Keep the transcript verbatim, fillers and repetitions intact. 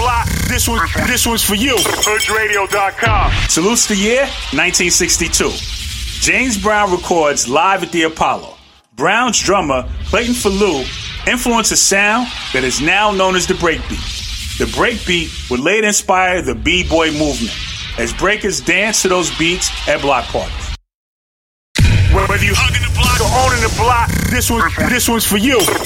block, this one, this one's for you. Hood Radio dot com. Salutes the year, nineteen sixty-two. James Brown records live at the Apollo. Brown's drummer, Clayton Falou, influenced a sound that is now known as the breakbeat. The breakbeat would later inspire the B-boy movement, as breakers dance to those beats at block parties. Whether you hugging the block or owning the block, this one, this one's for you.